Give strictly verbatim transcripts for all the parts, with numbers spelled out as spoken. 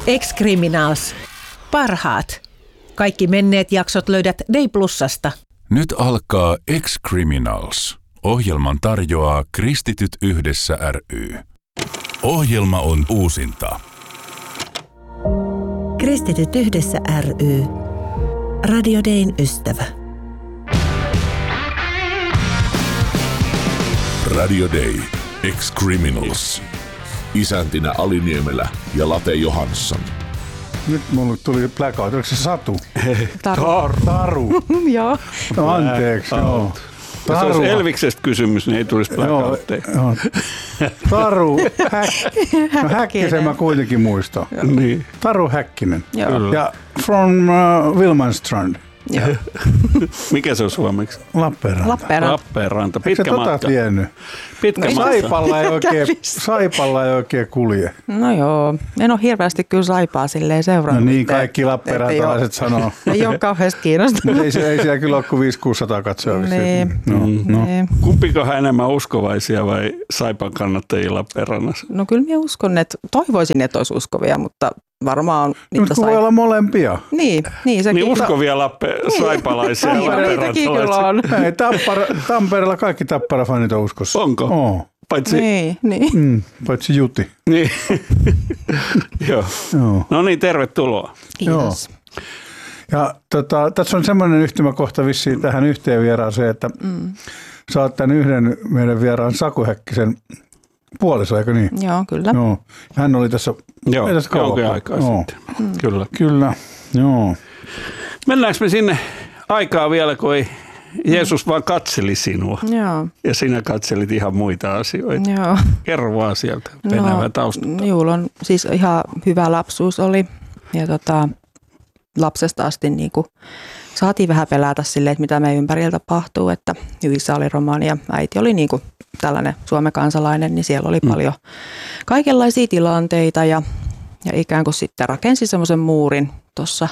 Ex-Criminals. Parhaat. Kaikki menneet jaksot löydät Day Plusasta. Nyt alkaa Ex-Criminals. Ohjelman tarjoaa Kristityt yhdessä ry. Ohjelma on uusinta. Kristityt yhdessä ry. Radio Dayn ystävä. Radio Day. Ex-Criminals. Isäntinä Ali Niemelä ja Late Johansson. Nyt mulle tuli blackout. Oliko se Satu? Taru. Taru. Joo. No anteeksi. Joo. Jos olisi Elviksestä kysymys, niin ei tulisi blackoutteja. Joo. Taru Häkkinen. No Häkkisen mä kuitenkin muistan. Niin. Taru Häkkinen. Joo. Ja from uh, Wilmanstrand. Joo. Mikä se on suomeksi? Lappeenranta. Lappeenranta. Lappeenranta. Eikö Pitkä sä tota matka. tiennyt? Pitkä No, matka. Saipalla ei, oikein, Saipalla ei oikein kulje. No joo, en ole hirveästi kyllä Saipaa silleen seurannut. No niin, että- kaikki lappeenrantalaiset sanoo. Ei ole kauheasti kiinnostunut. Ei, se- ei siellä kyllä ole kuin viisi kuusisataa katsoja. Niin. No, no. Niin. Kumpikohan enemmän uskovaisia vai Saipan kannattajia Lappeenrannassa? No kyllä minä uskon, että toivoisin, että olisi uskovia, mutta varmaan niitä Mutta voi sai. olla molempia. Niin, niin sekin. Niin uskovia lappe, saipalaisia Niin, no niitäkin kyllä on. Ei, Tappara, Tampereella kaikki Tappara-fanit on uskossa. Onko? Oo. Paitsi, Niin, niin. Mm, paitsi Juti. niin. Joo. Joo. No niin, tervetuloa. Kiitos. Ja tota, tässä on semmoinen yhtymäkohta vissiin tähän yhteen vieraaseen, että mm. sä oot tämän yhden meidän vieraan Saku Häkkisen puoliso, eikö niin? Joo, kyllä. Joo. Hän oli tässä, Joo, ei tässä kauan. jonkin aikaa Joo. sitten. Kyllä. Kyllä, joo. Mennäänkö me sinne aikaa vielä, kun ei Jeesus vaan katseli sinua Joo, ja sinä katselit ihan muita asioita. joo. Kerro vaan sieltä Venäjän taustalta. Juul on siis ihan hyvä lapsuus oli ja tota, lapsesta asti niin kuin saatiin vähän pelätä silleen, että mitä meidän ympärillä tapahtuu, että isä oli romani ja äiti oli niin kuin tällainen Suomen kansalainen, niin siellä oli mm. paljon kaikenlaisia tilanteita ja, ja ikään kuin sitten rakensi semmoisen muurin tuossa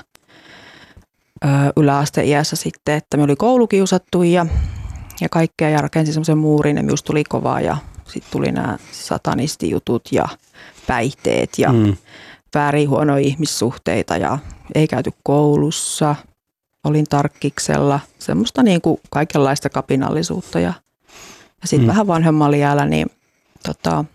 yläasteiässä sitten, että me oli koulukiusattu ja, ja kaikkea ja rakensi semmoisen muurin ja minusta tuli kovaa ja sitten tuli nämä satanistijutut ja päihteet ja mm. väärin huonoja ihmissuhteita ja ei käyty koulussa, olin tarkkiksella, semmoista niin kuin kaikenlaista kapinallisuutta ja, ja sitten mm. vähän vanhemmalla jäällä niin tota,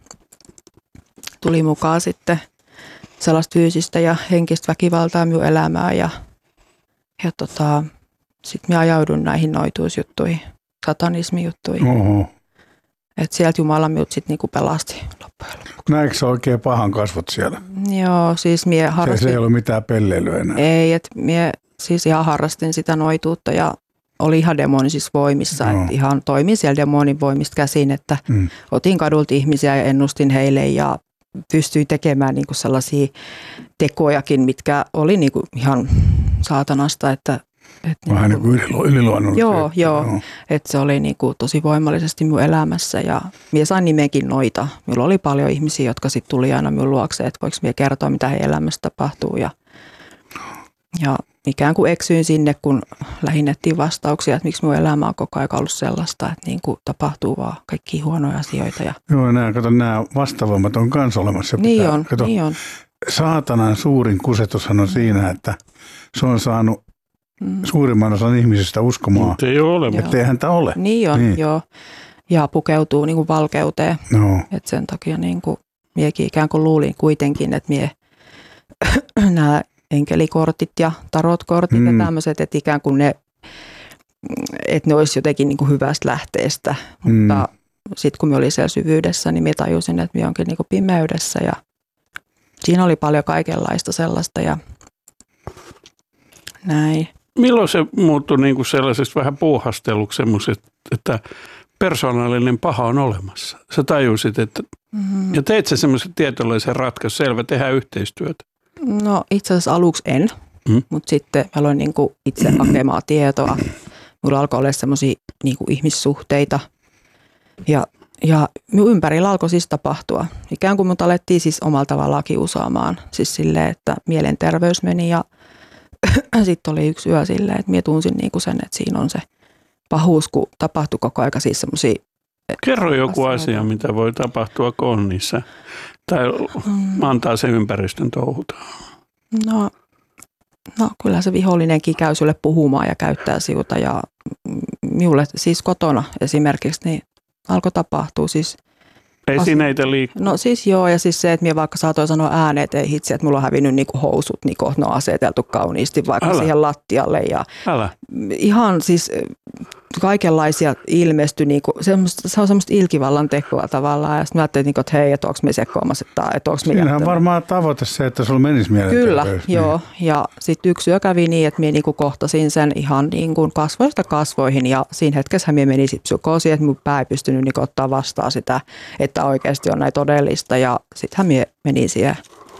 tuli mukaan sitten sellaista fyysistä ja henkistä väkivaltaa minun elämään ja Ja tota, sitten minä ajaudun näihin noituusjuttuihin, satanismijuttuihin. Oho. Että sieltä Jumala minut sitten niinku pelasti loppujen lopuksi. Näetkö sä oikein pahan kasvot siellä? Joo, siis minä Se, harrastin. se ei ole mitään pelleilyä enää. Ei, että minä siis ihan harrastin sitä noituutta ja oli ihan demonisissa voimissa. No. Että ihan toimin siellä demonin voimista käsin, että mm. otin kadulta ihmisiä ja ennustin heille ja pystyin tekemään niinku sellaisia tekojakin, mitkä oli niinku ihan saatanasta, että Et Vähän niinku, niin kuin yliluonnollisia. Joo, joo. joo. Että se oli niinku tosi voimallisesti minun elämässä ja minä sain nimenkin Noita. Minulla oli paljon ihmisiä, jotka sitten tuli aina minun luokse, että voiko minä kertoa, mitä heidän elämässä tapahtuu. Ja, ja ikään kuin eksyin sinne, kun lähinnä etsin vastauksia, että miksi minun elämä on koko ajan ollut sellaista, että niin kuin tapahtuu vaan kaikkia huonoja asioita. Ja Joo, nämä, kato, nämä vastavoimat on kans olemassa. niin Pitää, on, kato, niin on. Saatanan suurin kusetushan on siinä, että se on saanut mm. suurimman osan ihmisistä uskomaan, Mutta ei ole olemassa. että ei häntä ole. Niin on, niin. joo. Ja pukeutuu niin kuin valkeuteen. No. Et sen takia niin kuin, miekin ikään kuin luulin kuitenkin, että mie nämä enkelikortit ja tarotkortit mm. ja tämmöiset, että ikään kuin ne, että ne olisi jotenkin niin kuin hyvästä lähteestä. Mm. Mutta sitten kun me olin siellä syvyydessä, niin minä tajusin, että minä onkin niin kuin pimeydessä ja siinä oli paljon kaikenlaista sellaista ja näin. Milloin se muuttui niin kuin sellaisesta vähän puuhasteluksi semmoiset, että persoonallinen paha on olemassa? Sä tajusit, että mm-hmm. ja teit sä semmoisen tietynlaisen ratkaisun, selvä, tehdään yhteistyötä. No itse asiassa aluksi en, mm. mutta sitten mä aloin niin kuin itse hakemaan tietoa. Mulla alkoi olla semmoisia niin kuin ihmissuhteita ja, ja minun ympärillä alkoi siis tapahtua. Ikään kuin mut alettiin siis omalla tavallaan kiusaamaan. Siis silleen, että mielenterveys meni ja sitten oli yksi yö silleen, että minä tunsin niin kuin sen, että siinä on se pahuus, kun tapahtui koko aika siis semmoisia. Kerro joku asioita. Asia, mitä voi tapahtua, kun on niissä. Tai mm. antaa sen ympäristön touhuta. No, no kyllä se vihollinenkin käy sulle puhumaan ja käyttää siuta ja minulle siis kotona esimerkiksi niin alkoi tapahtua siis. Esineitä liikkuu. No siis joo, ja siis se, että minä vaikka saatoin sanoa ääneen, että ei hitsi, että mulla on hävinnyt niinku housut, niin kohta ne on aseteltu kauniisti vaikka Älä. siihen lattialle. Ja Älä. ihan siis kaikenlaisia ilmestyi, niinku, se on semmoista ilkivallan tekoa tavallaan. Ja sitten mä ajattelin, että hei, että onko me sekoamassa, että onko me Siinähän jättänyt. varmaan tavoite se, että sulla menisi mielenterveys. Kyllä, niin. joo. Ja sitten yksi yö kävi niin, että minä niinku kohtasin sen ihan niinku kasvoista kasvoihin. Ja siinä hetkessä minä menisin psykoosiin, että minun pää ei pystynyt niinku ottaa vastaan sitä, että oikeasti on näin todellista. Ja sittenhän minä menin siihen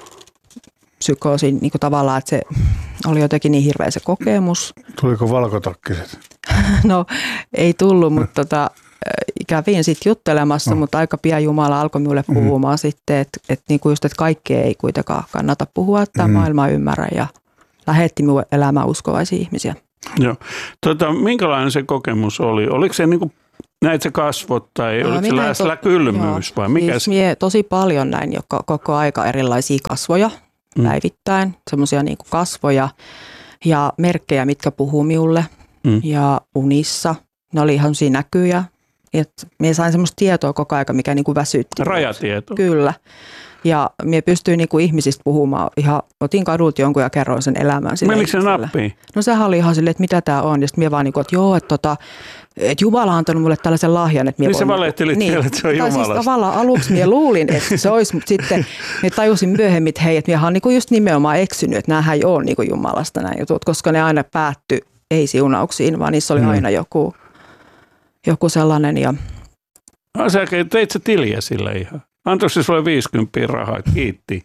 psykoosiin niinku tavallaan, että se oli jotenkin niin hirveä se kokemus. Tuliko valkotakkiset? No ei tullut, mutta tota, kävin sitten juttelemassa, no. mutta aika pian Jumala alkoi minulle puhumaan mm. sitten, että et niinku just, että kaikkea ei kuitenkaan kannata puhua, että tämä mm. maailma ymmärrä ja lähetti minun elämään uskovaisia ihmisiä. Joo. Tota, minkälainen se kokemus oli? Oliko se niinku, näit se kasvot tai no, oliko se lähellä to... kylmyys vai mikä siis se? Mie tosi paljon näin joka, koko aika erilaisia kasvoja mm. päivittäin, semmoisia niinku kasvoja ja merkkejä, mitkä puhuu minulle. Mm. Ja unissa. Ne oli ihan siinä näkyjä. Minä sain semmoista tietoa koko aika, mikä niinku väsytti. Rajatieto. Kyllä. Ja minä pystyin niinku ihmisistä puhumaan. Ihan, otin kadulta jonkun ja kerroin sen elämän. Menikö se nappiin? No sehän oli ihan silleen, että mitä tämä on. Ja sitten minä vaan niinku, että joo, että tota, et Jumala on antanut mulle tällaisen lahjan. Että niin se valehtelit niin, vielä, että se on Jumalasta. Siis tavallaan aluksi minä luulin, että se olisi, mutta sitten minä tajusin myöhemmin, että hei, että minä olen niinku just nimenomaan eksynyt, että nämähän ei ole niinku Jumalasta nämä jutut, koska ne aina päättyi ei siunauksiin, vaan niissä oli mm. aina joku, joku sellainen. Ja... No, sä teit sä tiliä sille ihan. Antoiko se sulle viisikymmentä rahaa? Kiitti.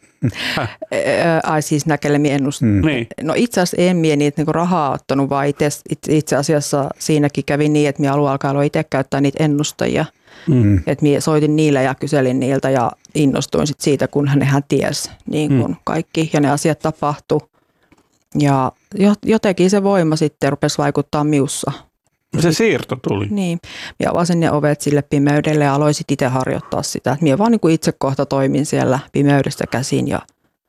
Ai siis näkelemiä ennustin. Mm. Niin. No itse asiassa en mie niitä niinku rahaa ottanut, vaan itse, itse asiassa siinäkin kävi niin, että minä haluan alkaa itse käyttää niitä ennustajia. Mm. Että minä soitin niille ja kyselin niiltä ja innostuin sit siitä, kun nehän tiesi niin kun mm. kaikki ja ne asiat tapahtui. Ja jotenkin se voima sitten rupesi vaikuttaa miussa. Se siirto tuli. Niin. Minä avasin ne ovet sille pimeydelle ja aloin itse harjoittaa sitä. Minä vaan niin kuin itse kohta toimin siellä pimeydestä käsin. Ja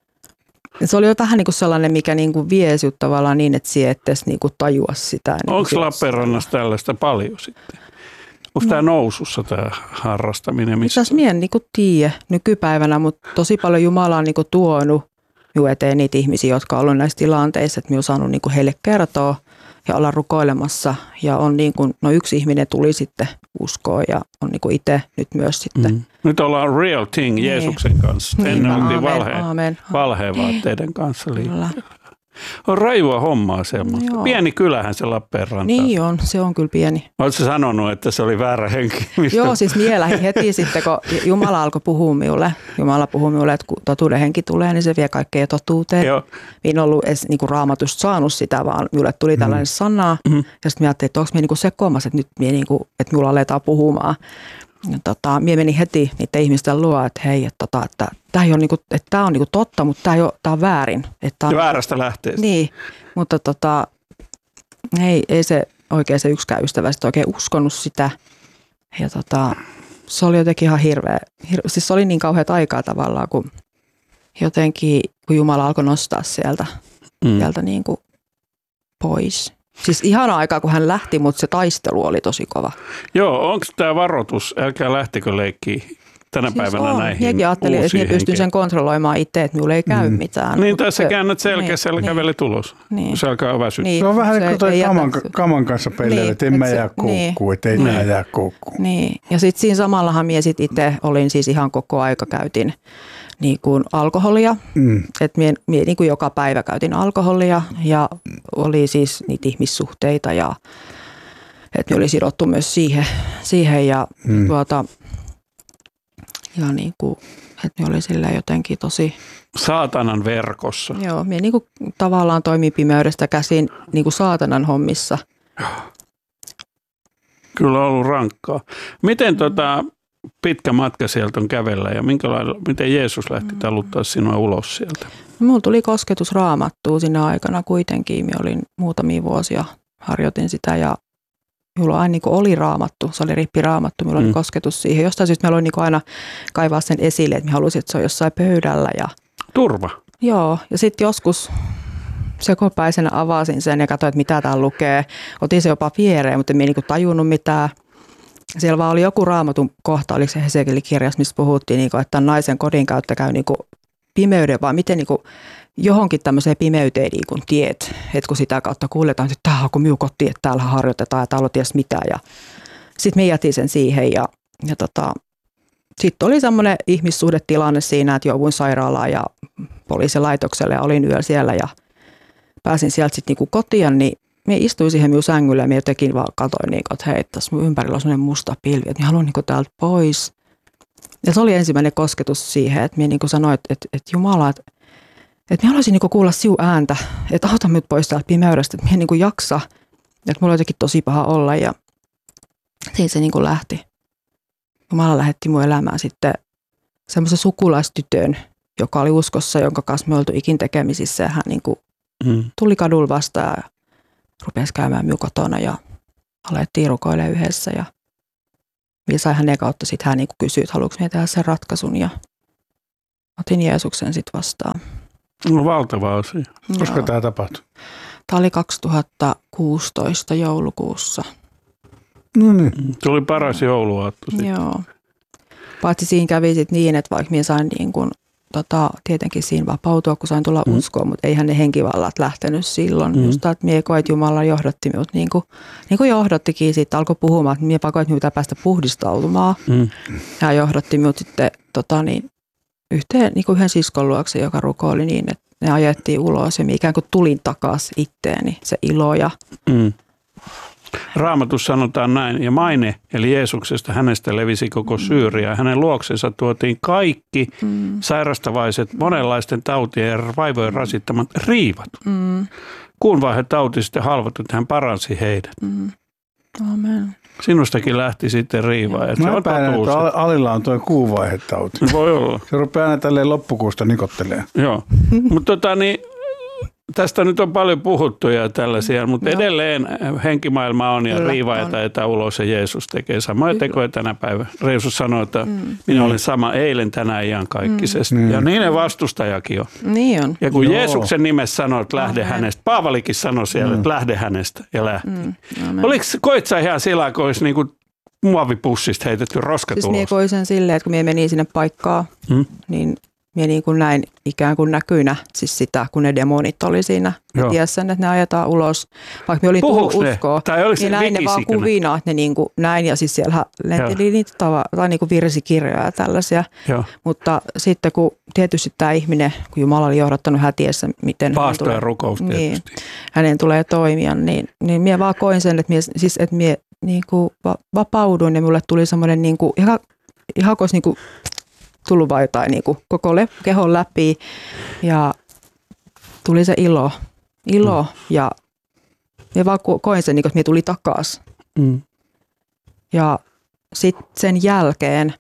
se oli jo vähän niin kuin sellainen, mikä niin kuin vie sinut tavallaan niin, että sinä et edes niin kuin tajua sitä. Niin onko Lappeenrannassa tällaista paljon sitten? Onko no. tämä nousussa tämä harrastaminen? Itse asiassa minä en niin kuin tiedä nykypäivänä, mutta tosi paljon Jumala on niin kuin tuonut minun eteen niitä ihmisiä, jotka ovat olleet näissä tilanteissa, että minä olen saanut niin kuin heille kertoa ja olla rukoilemassa. Ja on niin kuin, no yksi ihminen tuli sitten uskoa ja on niin kuin itse nyt myös sitten. Mm. Nyt ollaan real thing niin. Jeesuksen kanssa. Niin, ennen oltiin valhe, valhevaatteiden kanssa liikkeellä. On rajua hommaa semmoista. Joo. Pieni kylähän se Lappeenranta. Niin on, se on kyllä pieni. Oletko sanonut, että se oli väärä henki? Mistä? Joo, siis minä lähdin heti sitten, kun Jumala alkoi puhua minulle. Jumala puhui minulle, että kun totuuden henki tulee, niin se vie kaikkea totuuteen. Joo. Minä en ollut edes niin kuin Raamatusta saanut sitä, vaan minulle tuli tällainen mm. sana. Mm. Ja sitten minä ajattelin, että onko minä niin sekoamassa, että nyt minä niin kuin, että minulla aletaan puhumaan. Ja tota, minä menin heti niiden ihmisten luo, että hei, että, tota, että tämä on, niinku, että tämä on niinku totta, mutta tämä, ei ole, tämä on väärin. Että on, väärästä lähteestä. Niin, mutta tota, ei, ei se oikein se yksikään ystävä sitten oikein uskonut sitä. Ja tota, se oli jotenkin ihan hirveä, hirveä. Siis se oli niin kauheat aikaa tavallaan, kun jotenkin, kun Jumala alkoi nostaa sieltä, mm. sieltä niin kuin pois. Siis ihana aikaa, kun hän lähti, mutta se taistelu oli tosi kova. Joo, onko tämä varoitus, älkää lähtikö leikkiä tänä siis päivänä on. Näihin Minäkin ajattelin, että minä pystyn sen kontrolloimaan itse, että minulle ei käy mm. mitään. Niin, tässä se, käännät selkeässä niin, ja käveli tulos, niin. se alkaa väsyttää. Niin, se on vähän niin kuin toi kaman, kaman kanssa peleillä, niin, että en mä jää koukkuun, niin. että ei niin. jää koukkuun. Niin, ja sitten siinä samallahan minä sit itse olin siis ihan koko aika käytin niin kuin alkoholia, mm. että minä, minä niin kuin joka päivä käytin alkoholia ja oli siis niitä ihmissuhteita ja että minä oli sidottu myös siihen, siihen ja mm. tuota, ja niin kuin, että minä oli sillä jotenkin tosi saatanan verkossa. Joo, minä niin kuin tavallaan toimin pimeydestä käsin niin kuin saatanan hommissa. Kyllä on ollut rankkaa. Miten tota pitkä matka sieltä on kävellä ja miten Jeesus lähti taluttaa sinua ulos sieltä? Minulla tuli kosketus Raamattuun siinä aikana kuitenkin. Minä olin muutamia vuosia, harjoitin sitä ja minulla aina niin oli Raamattu, se oli rippiraamattu, minulla mm. oli kosketus siihen. Jostain syystä minä aloin niin aina kaivaa sen esille, että minä halusin, että se on jossain pöydällä. Ja turva. Joo, ja sitten joskus sekopäisenä avasin sen ja katsoin, että mitä täällä lukee. Otin se jopa viereen, mutta en niinku tajunnut mitään. Siellä vaan oli joku Raamatun kohta, oliko se Hesekielin kirjassa, missä puhuttiin, niinku, että naisen kodin kautta käy niinku pimeyden, vaan miten niinku johonkin tämmöiseen pimeyteen niinku tiet. Että kun sitä kautta kuuletaan, että tämä on kun minun koti, että täällä harjoitetaan ja täällä on ties mitä. Ja sitten me jätin sen siihen ja, ja tota, sitten oli semmoinen ihmissuhdetilanne siinä, että jouduin sairaalaan ja poliisilaitokselle ja olin yöllä siellä ja pääsin sieltä sitten niinku kotiin, niin minä istuin siihen minun sängylle ja minä jotenkin vaan katsoin, niinku, että hei, tässä minun ympärillä on sellainen musta pilvi, että minä haluan niinku täältä pois. Ja se oli ensimmäinen kosketus siihen, että minä niinku sanoin, että, että, että Jumala, että, että minä haluaisin niinku kuulla sinun ääntä, että auta minut pois täältä pimeydestä, että minä en niinku jaksa, että minulla on jotenkin tosi paha olla ja siitä se niinku lähti. Jumala lähetti minun elämään sitten semmoisen sukulaistytön, joka oli uskossa, jonka kanssa me oltu ikin tekemisissä ja hän niinku mm. tuli kadulla vastaan ja rupesi käymään minun kotona ja alettiin rukoilemaan yhdessä ja minä sain hänen kautta sitten hän niinku kysyi, että haluanko minä tehdä sen ratkaisun ja otin Jeesuksen sitten vastaan. No valtava asia. Koska tämä tapahtui? Tämä oli kaksituhattakuusitoista joulukuussa. No niin. Tuli paras jouluaatto sitten. Joo. Paitsi siinä kävi sitten niin, että vaikka minä sain niin kuin, tota, tietenkin siinä vapautua, kun sain tulla mm. uskoon, mutta eihän ne henkivallat lähtenyt silloin. Mm. Just että minä koin, että Jumala johdatti minut niin kuin, niin kuin johdottikin. Sitten alkoi puhumaan, että minä pakoin, että minun pitää päästä puhdistautumaan. Mm. Ja johdotti minut sitten tota, niin, yhteen, niin kuin yhden siskon luokse, joka rukoili niin, että ne ajettiin ulos ja minä ikään kuin tulin takaisin itteeni, se ilo ja mm. Raamatussa sanotaan näin, ja maine, eli Jeesuksesta, hänestä levisi koko Syyria. Hänen luoksensa tuotiin kaikki mm. sairastavaiset, monenlaisten tautien ja vaivojen rasittamat riivat. Mm. Kun vaan he tauti sitten halvatut, hän paransi heidät. Mm. Amen. Sinustakin lähti sitten riivaa. Ja mä epäilen, että Alilla on tuo kuuvaihetauti. Voi olla. Se rupeaa aina tälleen loppukuusta nikottelemaan. Joo, mutta tota niin... Tästä nyt on paljon puhuttu ja tällaisia, mutta no. edelleen henkimaailma on ja riiva ja taetaan ulos ja Jeesus tekee samoja tekoja tänä päivänä. Jeesus sanoi, että mm. minä olen sama eilen, tänään, iankaikkisesti. Mm. Ja niiden vastustajakin on. Niin on. Ja kun Joo. Jeesuksen nimessä sanoi, että lähde Amen. hänestä, Paavalikin sanoi siellä, mm. että lähde hänestä ja lähti. Mm. Oliko, koit sä ihan sillä, kun olisi niin kuin muovipussista heitetty roskat siis ulos? Siis minä koin sen silleen, että kun minä menin sinne paikkaan, mm. niin... Minä niin kuin näin ikään kuin näkyinä siis sitä, kun ne demonit oli siinä. Ja ties sen, että ne ajetaan ulos. Vaikka minä olin tullut uskoa, niin näin ne vaan kuvina, että ne niin kuin näin. Ja siis siellä lenteli niitä tava, tai niin kuin virsikirjoja ja tällaisia. Joo. Mutta sitten kun tietysti tämä ihminen, kun Jumala oli johdattanut hätiessä, miten Paasto ja rukous tietysti. Niin, hänen tulee toimia, niin, niin minä vaan koin sen, että minä, siis, että minä niin kuin vapauduin ja minulle tuli semmoinen niin kuin, ihan, ihan kuin niin kuin tullut vaan jotain niin kuin koko le- kehon läpi ja tuli se ilo, ilo mm. ja minä vaan koin sen, niin kuin, että minä tuli takaisin. Mm. Ja sitten sen jälkeen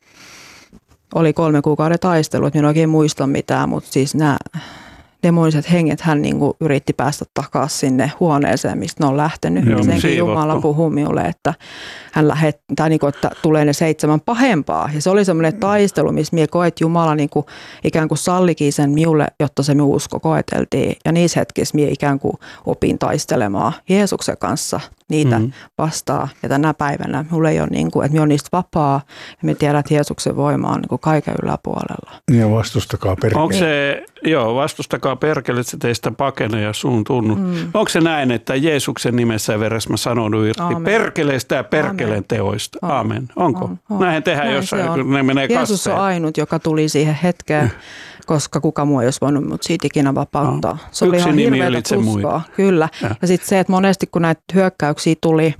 oli kolme kuukauden taistelu, että minä en oikein muista mitään, mutta siis nämä demoniset henget hän niin kuin yritti päästä takaisin sinne huoneeseen, mistä ne on lähtenyt. Joo, senkin Jumala puhui minulle, että hän lähettää, niin kuin, että tulee ne seitsemän pahempaa. Ja se oli semmoinen taistelu, missä minä koet, että Jumala niin kuin, ikään kuin sallikin sen minulle, jotta se minun usko koeteltiin. Ja niissä hetkissä minä ikään kuin opin taistelemaan Jeesuksen kanssa niitä mm-hmm. vastaan. Ja tänä päivänä minulla ei ole, niin kuin, että minä olen niistä vapaa ja minä tiedän, että Jeesuksen voima on niin kuin kaiken yläpuolella. Ja vastustakaa perkele. Onko se, joo, vastustakaa perkele, että se teistä pakenee ja suun tunnu. Mm. Onko se näin, että Jeesuksen nimessä ja veressä mä sanon irti Aamen. perkeleestä ja perkeleen Aamen. teoista? On. Aamen. Onko? On, on. Näin tehdään Näin jossain, kun ne menee kasteen. Jeesus on ainut, joka tuli siihen hetkeen, koska kuka muu ei olisi voinut mut siitä ikinä vapauttaa. No. Se oli Yksi ihan nimi hirveätä tuskaa. Kyllä. Ja, ja sitten se, että monesti kun näitä hyökkäyksiä tuli,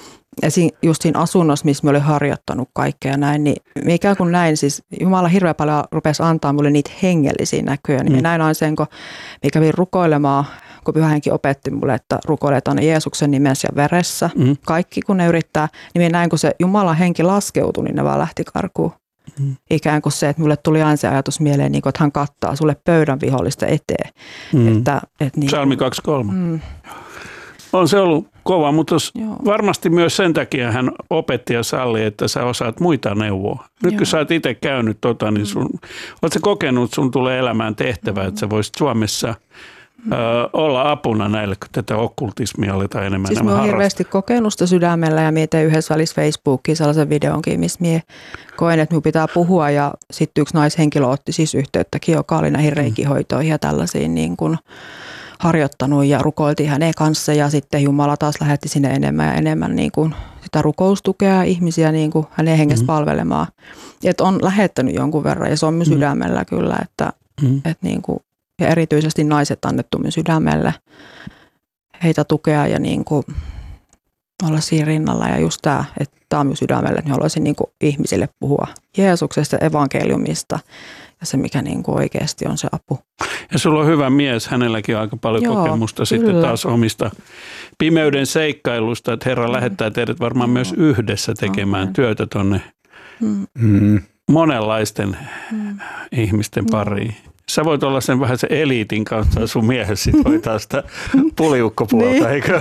just siinä asunnossa, missä mä olin harjoittanut kaikkea näin, niin ikään kuin näin, siis Jumala hirveän paljon rupesi antaa mulle niitä hengellisiä näkyjä, niin mm. näin on sen, kun mä kävin rukoilemaan, kun Pyhä Henki opetti mulle, että rukoiletaan Jeesuksen nimessä ja veressä, mm. kaikki kun ne yrittää, niin mä näin, kun se Jumalan henki laskeutui, niin ne vaan lähti karkuun. Mm. Ikään kuin se, että mulle tuli aina se ajatus mieleen, niin kuin, että hän kattaa sulle pöydän vihollista eteen. Mm. Että, että niin, Psalmi kaksikymmentäkolme. Mm. On se ollut kova, mutta Joo. varmasti myös sen takia hän opetti ja salli, että sä osaat muita neuvoa. Nyt Joo. kun sä oot itse käynyt tota, niin sun, oot sä kokenut, että sun tulee elämään tehtävä, että sä voisit Suomessa ö, olla apuna näille, kun tätä okkultismia aletaan enemmän Siis enemmän mä oon harrastaa. hirveästi kokenut sitä sydämellä ja mietin yhdessä välissä Facebookiin sellaisen videonkin, missä mie koen, että minun pitää puhua ja sitten yksi naishenkilö otti siis yhteyttäkin, joka oli näihin reikihoitoihin ja tällaisiin niin kuin harjoittanut ja rukoiltiin hänen kanssa ja sitten Jumala taas lähetti sinne enemmän ja enemmän niin kuin sitä rukoustukea ihmisiä niin kuin hänen hengestä mm-hmm. palvelemaan. Että on lähettänyt jonkun verran ja se on myös mm-hmm. sydämellä kyllä, että, mm-hmm. että niin kuin, ja erityisesti naiset annettu myös sydämelle heitä tukea ja niin kuin olla siinä rinnalla ja just tämä, että tämä on myös sydämelle, että haluaisin niin kuin ihmisille puhua Jeesuksesta, evankeliumista ja se mikä niin kuin oikeasti on se apu. Ja sulla on hyvä mies, hänelläkin on aika paljon Joo, kokemusta kyllä. sitten taas omista pimeyden seikkailusta, että Herra mm. lähettää teidät varmaan mm. myös yhdessä tekemään mm. työtä tuonne mm. monenlaisten mm. ihmisten pariin. Sä voit olla sen vähän se eliitin kanssa, sun miehesi sit hoitaa sitä puliukkopuolta, niin. eikö?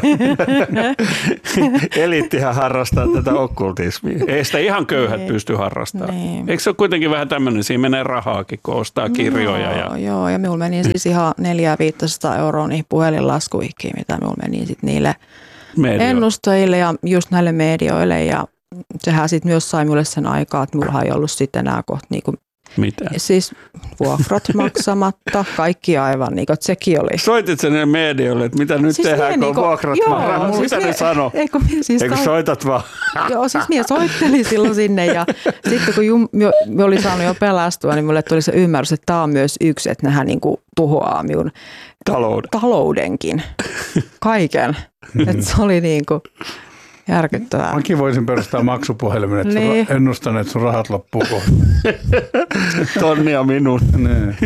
Eliittihän harrastaa tätä okkultismia. Ei sitä ihan köyhät niin. pysty harrastamaan. Niin. Eikö se ole kuitenkin vähän tämmöinen, siinä menee rahaakin, kun ostaa kirjoja? No, ja... Joo, ja minulla meni siis ihan neljä viisisataa euroa niihin puhelinlaskuihin, mitä minulla meni sitten niille Medio. ennustajille ja just näille medioille. Ja sehän sitten myös sai minulle sen aikaa, että minulla ei ollut sitten enää kohta niinku mitä? Siis vuokrat maksamatta, kaikki aivan, niin kuin sekin oli. Soitit sen ne medioille, että mitä nyt siis tehdään, kun niin vuokrat maksamatta? Siis mitä ne sano? Eikö, siis eikö soitat vaan? Joo, siis minä soittelin silloin sinne ja sitten kun jum, minä olin saanut jo pelastua, niin minulle tuli se ymmärrys, että tämä on myös yksi, että nehän niin kuin tuhoaa minun Talouden. taloudenkin, kaiken. Että se oli niin kuin järkyttävää. Mäkin voisin perustaa maksupuhelimen, että niin. ennustan, että sun rahat loppuu kohta. Tonnia minun. Niin.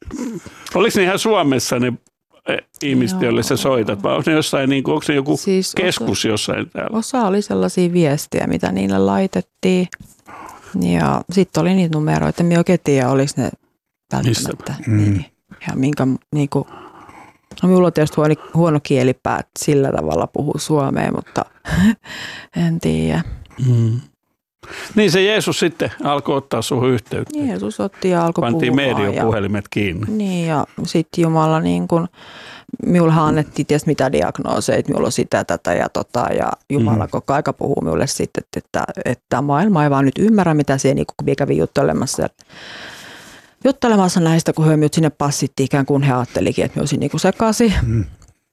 Oliko ne ihan Suomessa ne ihmiset, joille sä soitat, vai onko ne jossain, niin kuin, onko ne joku siis keskus osa, jossain täällä? Osa oli sellaisia viestejä, mitä niille laitettiin. Ja sitten oli niitä numeroita, minä oikein tiedä, oliko ne välttämättä. Niin. Ja minkä, niin kuin, no minulla on tietysti huono, huono kielipää, että sillä tavalla puhuu suomea, mutta en tiedä. Mm. Niin se Jeesus sitten alkoi ottaa suhun yhteyttä. Jeesus otti ja alkoi puhumaan. Pantiin mediopuhelimet kiinni. Niin ja sitten Jumala niin kuin, minullahan annettiin ties mitä diagnooseja, että minulla on sitä, tätä ja tota ja Jumala mm. koko aika puhuu minulle sitten, että, että, että maailma ei vaan nyt ymmärrä, mitä se niin kuin kävi juttelemassa. juttelemassa näistä, kun he minut sinne passittiin ikään kuin he ajattelikin, että minä olisin niin kuin sekaisin. Mm.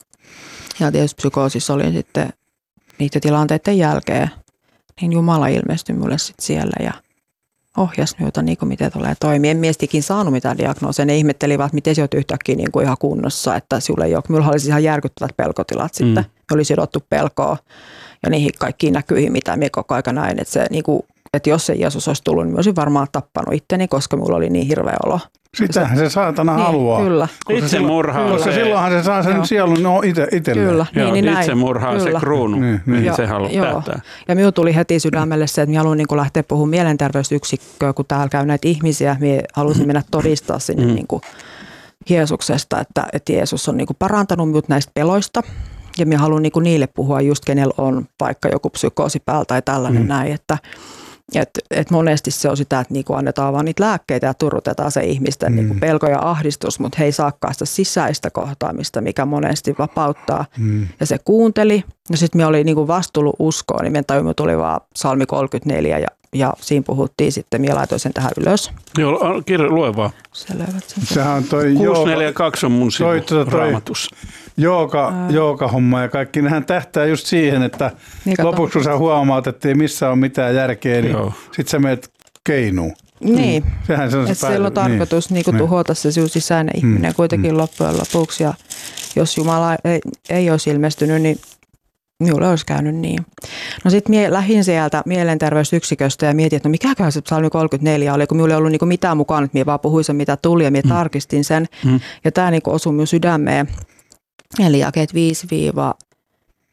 Ja tietysti psykoosissa olin sitten niiden tilanteiden jälkeen, niin Jumala ilmestyi minulle sitten siellä ja ohjasi minulta, niin kuin miten tulee toimia. En miestikin saanut mitään diagnoosia. Ne ihmettelivät, että miten se olet yhtäkkiä niin kuin ihan kunnossa, että sinulla ei ole. Minulla oli ihan järkyttävät pelkotilat sitten. Mm. Oli sidottu pelkoa ja niihin kaikkiin näkyihin, mitä minä koko ajan näin, että se niin kuin että jos se Jeesus olisi tullut, niin olisin varmaan tappanut itteni, koska minulla oli niin hirveä olo. Sitähän se saatana niin, haluaa. Kyllä. Itsemurhaa. Koska silloinhan se saa sen joo. sielun no, ite, itselleen. Kyllä, joo, niin, niin itsemurhaa on se kruunu, niin, niin. ja, se haluaa päättää. Ja minulla tuli heti sydämelle se, että minä haluan niin kuin lähteä puhumaan mielenterveysyksikköön, kun täällä käy näitä ihmisiä. Minä halusin mennä todistaa sinne mm. niin kuin Jeesuksesta, että, että Jeesus on niin kuin parantanut minut näistä peloista. Ja minä haluan niin kuin niille puhua just kenellä on vaikka joku psykoosi päällä tai tällainen mm. näin, että Et, et monesti se on sitä, että niinku annetaan vaan niitä lääkkeitä ja turrutetaan se ihmisten mm. niinku pelko ja ahdistus, mutta he ei saakaan sitä sisäistä kohtaamista, mikä monesti vapauttaa. Mm. Ja se kuunteli. Ja sitten me oli niinku vastuullut uskoon, niin meidän tajumi tuli vaan Psalmi kolmekymmentäneljä ja, ja siinä puhuttiin sitten, minä laitoin sen tähän ylös. Joo, kirja lue vaan. Se löydät sen. Sehän on toi kuusi neljä kaksi on mun sivu tuota Raamatussa. Jooga, jooga-homma ja kaikki, nehän tähtää just siihen, että niin lopuksi kun sä huomaat, että ei missään ole mitään järkeä, niin sitten sä menet keinuun. Niin, mm. Sehän se on se että siellä on tarkoitus niin. Niin tuhota se sisäinen mm. ihminen kuitenkin mm. loppujen lopuksi. Ja jos Jumala ei, ei olisi ilmestynyt, niin minulle olisi käynyt niin. No sitten minä lähdin sieltä mielenterveysyksiköstä ja mietin, että no mikäköhän se Psalmi kolmekymmentäneljä oli, kun minulla ei ollut niin mitään mukaan, että minä vaan puhuin sen, mitä tuli ja minä mm. tarkistin sen. Mm. Ja tämä niin osui minun sydämeen. Eli jakeet viisi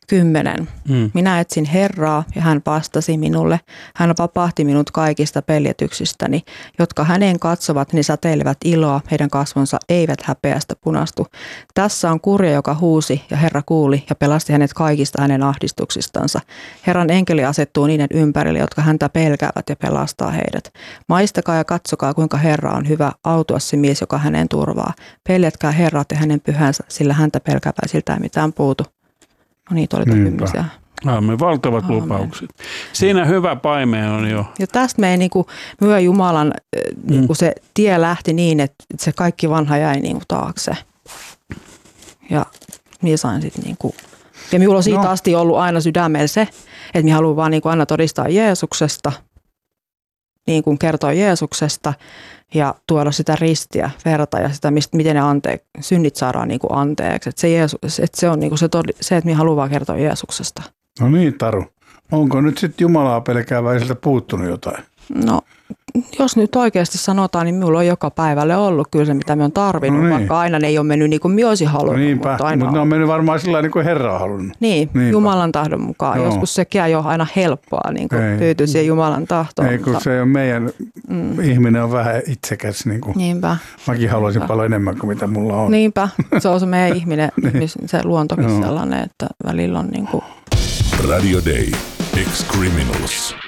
kymmenen. Mm. Minä etsin Herraa ja hän vastasi minulle. Hän vapahti minut kaikista peljetyksistäni, jotka hänen katsovat, niin säteilevät iloa, heidän kasvonsa eivät häpeästä punastu. Tässä on kurja, joka huusi ja Herra kuuli ja pelasti hänet kaikista hänen ahdistuksistansa. Herran enkeli asettuu niiden ympärille, jotka häntä pelkäävät ja pelastaa heidät. Maistakaa ja katsokaa, kuinka Herra on hyvä, autua se mies, joka hänen turvaa. Peljätkää Herrat ja hänen pyhänsä, sillä häntä pelkääväisiltä ei mitään puutu. No niitä oli tohymisiä. Aamen, valtavat Aamen. lupaukset. Siinä hyvä paime on jo. Ja tästä me ei niinku, myö Jumalan niinku se tie lähti niin, että se kaikki vanha jäi niinku taakse. Ja minä sain sitten niinku, ja minulla on siitä no. asti ollut aina sydämellä se, että minä haluan vaan niinku aina todistaa Jeesuksesta, niin kuin kertoa Jeesuksesta ja tuoda sitä ristiä, verta ja sitä, mistä, miten ne ante, synnit saadaan niinku anteeksi. Että se, Jeesus, että se on niinku se, todi, se, että minä haluan vaan kertoa Jeesuksesta. No niin, Taru. Onko nyt sitten Jumalaa pelkääväisiltä puuttunut jotain? No, jos nyt oikeasti sanotaan, niin minulla on joka päivälle ollut kyllä se, mitä minä olen tarvinnut, no niin. vaikka aina ne ei ole mennyt niin kuin minä olisin halunnut. No niinpä, mutta, mutta ne on mennyt varmaan sillä niin kuin Herra on halunnut. Niin, niinpä. Jumalan tahdon mukaan. Joo. Joskus sekin ei ole aina helppoa niin kuin tyytyä siihen Jumalan tahtoon. Ei, kun mutta se on meidän, mm. ihminen on vähän itsekäs. Niin kuin. Niinpä. Mäkin haluaisin Niinpä. paljon enemmän kuin mitä mulla on. Niinpä, se on se meidän ihminen, se luontokin sellainen, että välillä on niin kuin Radio Day, Ex-Criminals.